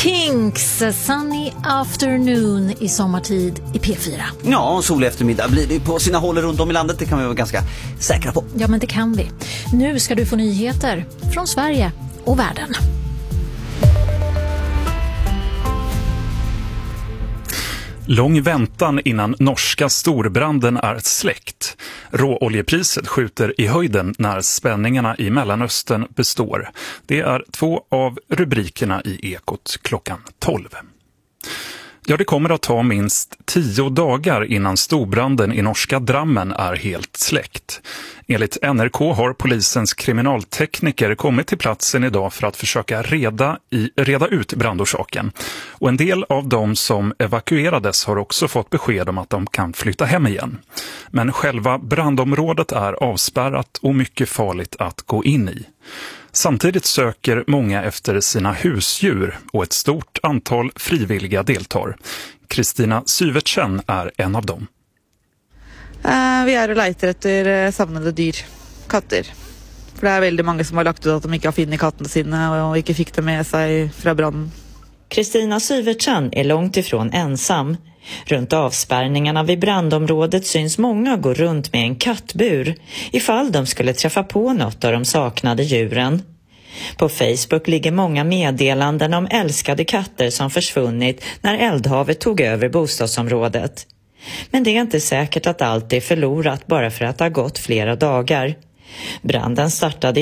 Kinks, Sunny Afternoon i sommartid i P4. Ja, solig eftermiddag blir det på sina håll runt om i landet. Det kan vi vara ganska säkra på. Ja, men det kan vi. Nu ska du få nyheter från Sverige och världen. Lång väntan innan norska storbranden är släckt. Råoljepriset skjuter i höjden när spänningarna i Mellanöstern består. Det är 2 av rubrikerna i Ekot klockan 12. Ja, det kommer att ta minst 10 dagar innan storbranden i norska Drammen är helt släckt. Enligt NRK har polisens kriminaltekniker kommit till platsen idag för att försöka reda ut brandorsaken. Och en del av de som evakuerades har också fått besked om att de kan flytta hem igen. Men själva brandområdet är avspärrat och mycket farligt att gå in i. Samtidigt söker många efter sina husdjur och ett stort antal frivilliga deltar. Kristina Syvertsen är en av dem. Vi är och letar efter savnade dyr, katter. För det är väldigt många som har lagt ut att de inte har funnit katterna sina och inte fick det med sig från branden. Kristina Syvertsen är långt ifrån ensam. Runt avspärrningarna vid brandområdet syns många gå runt med en kattbur ifall de skulle träffa på något av de saknade djuren. På Facebook ligger många meddelanden om älskade katter som försvunnit när eldhavet tog över bostadsområdet. Men det är inte säkert att allt är förlorat bara för att det har gått flera dagar. Branden startade